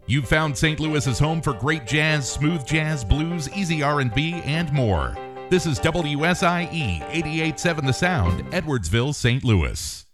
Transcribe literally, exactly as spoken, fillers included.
You've found Saint Louis's home for great jazz, smooth jazz, blues, easy R and B, and more. This is W S I E eighty-eight point seven The Sound, Edwardsville, Saint Louis.